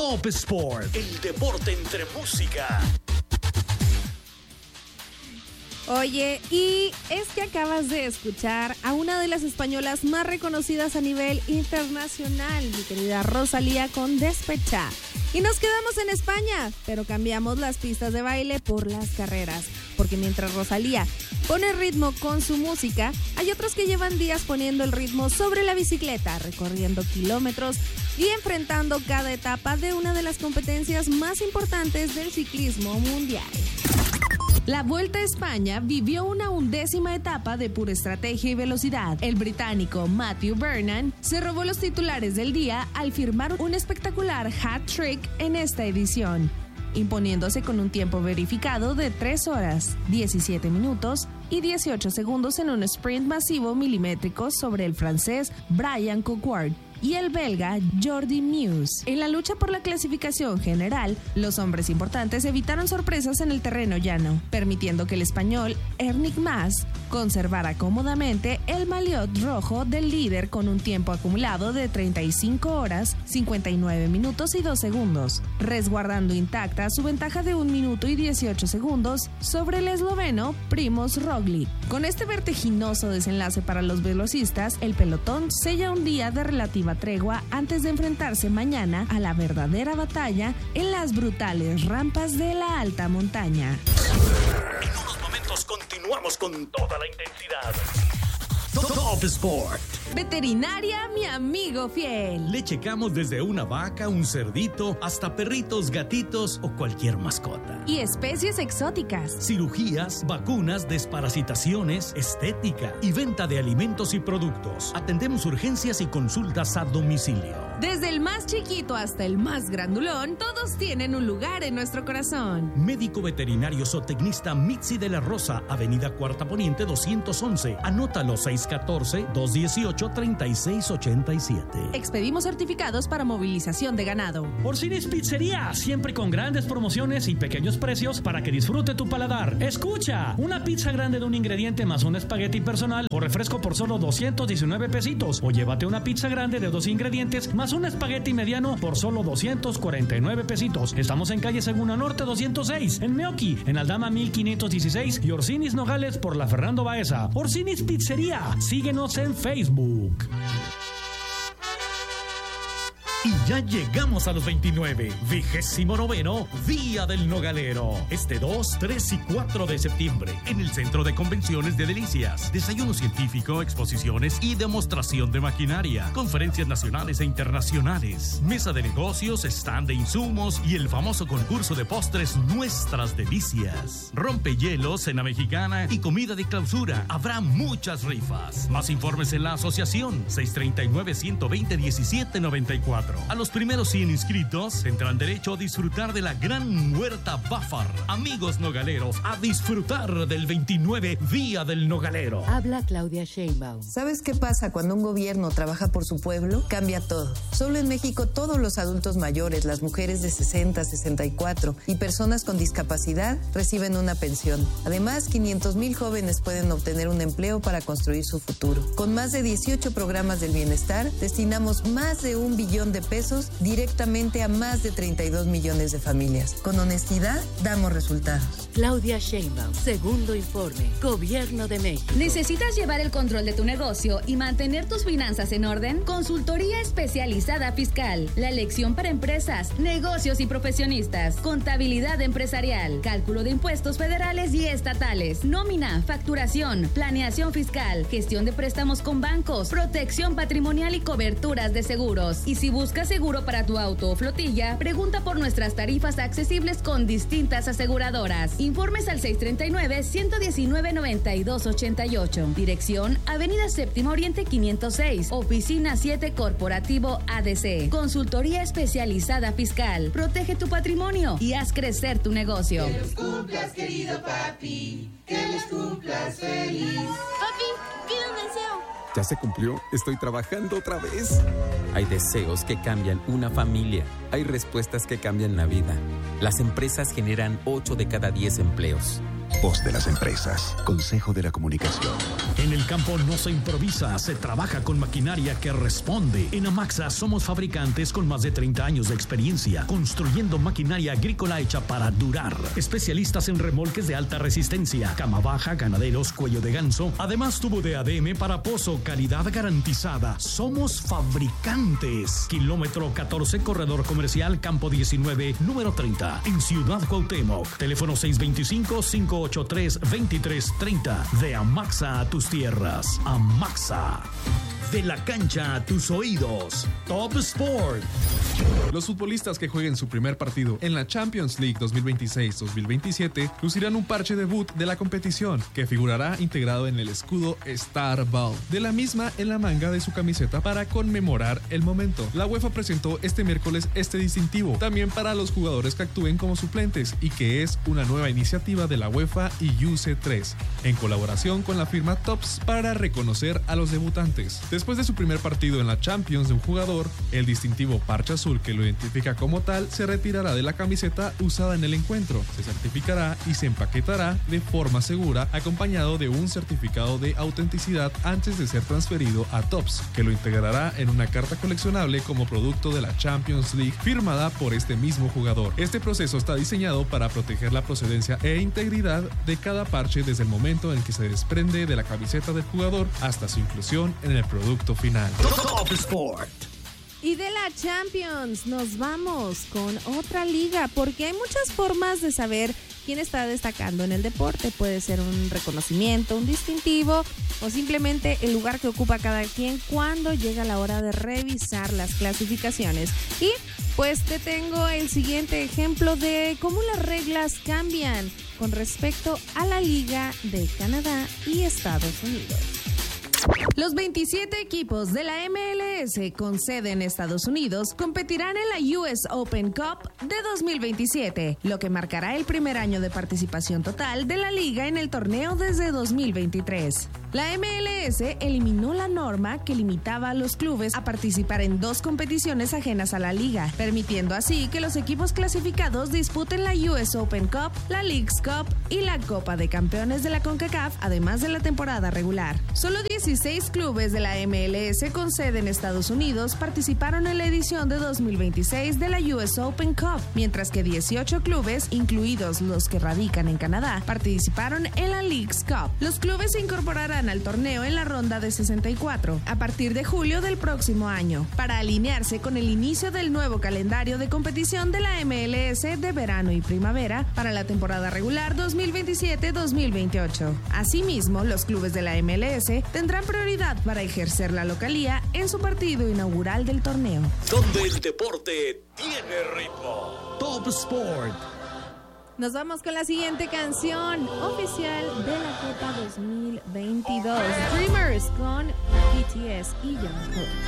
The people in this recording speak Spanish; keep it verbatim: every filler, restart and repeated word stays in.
Top Sport, el deporte entre música. Oye, y es que acabas de escuchar a una de las españolas más reconocidas a nivel internacional, mi querida Rosalía con Despecha. Y nos quedamos en España, pero cambiamos las pistas de baile por las carreras, porque mientras Rosalía pone ritmo con su música, hay otros que llevan días poniendo el ritmo sobre la bicicleta, recorriendo kilómetros y enfrentando cada etapa de una de las competencias más importantes del ciclismo mundial. La Vuelta a España vivió una undécima etapa de pura estrategia y velocidad. El británico Matthew Vernon se robó los titulares del día al firmar un espectacular hat-trick en esta edición, imponiéndose con un tiempo verificado de tres horas, diecisiete minutos y dieciocho segundos en un sprint masivo milimétrico sobre el francés Brian Coquard y el belga Jordi Meus. En la lucha por la clasificación general, los hombres importantes evitaron sorpresas en el terreno llano, permitiendo que el español Enric Mas conservara cómodamente el maillot rojo del líder con un tiempo acumulado de treinta y cinco horas, cincuenta y nueve minutos y dos segundos, resguardando intacta su ventaja de un minuto y dieciocho segundos sobre el esloveno Primož Roglič. Con este vertiginoso desenlace para los velocistas, el pelotón sella un día de relativa tregua antes de enfrentarse mañana a la verdadera batalla en las brutales rampas de la alta montaña. En unos momentos continuamos con toda la intensidad. Top Sport. Veterinaria, mi amigo fiel. Le checamos desde una vaca, un cerdito, hasta perritos, gatitos o cualquier mascota. Y especies exóticas. Cirugías, vacunas, desparasitaciones, estética y venta de alimentos y productos. Atendemos urgencias y consultas a domicilio. Desde el más chiquito hasta el más grandulón, todos tienen un lugar en nuestro corazón. Médico veterinario zootecnista Mitzi de la Rosa, Avenida Cuarta Poniente doscientos once. Anótalo: seis uno cuatro, dos uno ocho, tres seis ocho siete. Expedimos certificados para movilización de ganado. Orsini's Pizzería, siempre con grandes promociones y pequeños precios para que disfrute tu paladar. Escucha, una pizza grande de un ingrediente más un espagueti personal o refresco por solo doscientos diecinueve pesitos. O llévate una pizza grande de dos ingredientes más un espagueti mediano por solo doscientos cuarenta y nueve pesitos. Estamos en calle Segunda Norte doscientos seis, en Meoqui, en Aldama mil quinientos dieciséis y Orsini's Nogales por la Fernando Baeza. Orsini's Pizzería, síguenos en Facebook. Y ya llegamos a los veintinueve, vigésimo noveno Día del Nogalero. Este dos, tres y cuatro de septiembre, en el Centro de Convenciones de Delicias. Desayuno científico, exposiciones y demostración de maquinaria. Conferencias nacionales e internacionales. Mesa de negocios, stand de insumos y el famoso concurso de postres Nuestras Delicias. Rompehielos, cena mexicana y comida de clausura. Habrá muchas rifas. Más informes en la asociación seis tres nueve, uno dos cero, uno siete nueve cuatro. A los primeros cien inscritos tendrán derecho a disfrutar de la gran huerta Bafar. Amigos nogaleros, a disfrutar del veintinueve Día del Nogalero. Habla Claudia Sheinbaum. ¿Sabes qué pasa cuando un gobierno trabaja por su pueblo? Cambia todo. Solo en México todos los adultos mayores, las mujeres de sesenta, sesenta y cuatro y personas con discapacidad reciben una pensión. Además, quinientos mil jóvenes pueden obtener un empleo para construir su futuro. Con más de dieciocho programas del bienestar, destinamos más de un billón de pesos directamente a más de treinta y dos millones de familias. Con honestidad, damos resultados. Claudia Sheinbaum, segundo informe, Gobierno de México. ¿Necesitas llevar el control de tu negocio y mantener tus finanzas en orden? Consultoría especializada fiscal. La elección para empresas, negocios y profesionistas. Contabilidad empresarial. Cálculo de impuestos federales y estatales. Nómina, facturación, planeación fiscal. Gestión de préstamos con bancos. Protección patrimonial y coberturas de seguros. Y si buscas seguro para tu auto o flotilla, pregunta por nuestras tarifas accesibles con distintas aseguradoras. Informes al seis tres nueve, uno uno nueve, nueve dos ocho ocho. Dirección: Avenida Séptima Oriente quinientos seis. Oficina siete Corporativo A D C. Consultoría especializada fiscal. Protege tu patrimonio y haz crecer tu negocio. Que los cumplas, querido papi. Que los cumplas feliz. Papi, pide un deseo. ¿Ya se cumplió? Estoy trabajando otra vez. Hay deseos que cambian una familia. Hay respuestas que cambian la vida. Las empresas generan ocho de cada diez empleos. voz de las empresas, Consejo de la Comunicación. En el campo no se improvisa, se trabaja con maquinaria que responde. En Amaxa somos fabricantes con más de treinta años de experiencia, construyendo maquinaria agrícola hecha para durar. Especialistas en remolques de alta resistencia, cama baja, ganaderos, cuello de ganso. Además, tubo de A D M para pozo, calidad garantizada. Somos fabricantes. Kilómetro catorce, corredor comercial, campo diecinueve, número treinta, en Ciudad Cuauhtémoc. Teléfono seis dos cinco, cinco ocho tres, dos tres tres cero. De Amaxa a tus tierras. Amaxa. De la cancha a tus oídos. Top Sport. Los futbolistas que jueguen su primer partido en la Champions League dos mil veintiséis dos mil veintisiete lucirán un parche debut de la competición que figurará integrado en el escudo Star Ball de la misma en la manga de su camiseta para conmemorar el momento. La UEFA presentó este miércoles este distintivo también para los jugadores que actúen como suplentes y que es una nueva iniciativa de la UEFA y U C tres en colaboración con la firma Tops para reconocer a los debutantes. Después de su primer partido en la Champions de un jugador, el distintivo parche azul que lo identifica como tal se retirará de la camiseta usada en el encuentro, se certificará y se empaquetará de forma segura acompañado de un certificado de autenticidad antes de ser transferido a Tops, que lo integrará en una carta coleccionable como producto de la Champions League firmada por este mismo jugador. Este proceso está diseñado para proteger la procedencia e integridad de cada parche desde el momento en que se desprende de la camiseta del jugador hasta su inclusión en el producto final. Top Sport. Y de la Champions nos vamos con otra liga, porque hay muchas formas de saber quién está destacando en el deporte. Puede ser un reconocimiento, un distintivo o simplemente el lugar que ocupa cada quien cuando llega la hora de revisar las clasificaciones. Y pues te tengo el siguiente ejemplo de cómo las reglas cambian con respecto a la Liga de Canadá y Estados Unidos. Los veintisiete equipos de la M L S con sede en Estados Unidos competirán en la U S Open Cup de dos mil veintisiete, lo que marcará el primer año de participación total de la liga en el torneo desde dos mil veintitrés. La M L S eliminó la norma que limitaba a los clubes a participar en dos competiciones ajenas a la liga, permitiendo así que los equipos clasificados disputen la U S Open Cup, la Leagues Cup y la Copa de Campeones de la CONCACAF, además de la temporada regular. Solo dieciséis clubes de la M L S con sede en Estados Unidos participaron en la edición de dos mil veintiséis de la U S Open Cup, mientras que dieciocho clubes, incluidos los que radican en Canadá, participaron en la Leagues Cup. Los clubes se incorporarán al torneo en la ronda de sesenta y cuatro a partir de julio del próximo año, para alinearse con el inicio del nuevo calendario de competición de la M L S de verano y primavera para la temporada regular dos mil veintisiete dos mil veintiocho. Asimismo, los clubes de la M L S tendrán prioridad para ejercer la localía en su partido inaugural del torneo. Donde el deporte tiene ritmo. Top Sport. Nos vamos con la siguiente canción oficial de la Copa dos mil veintidós. Dreamers con B T S y Jungkook.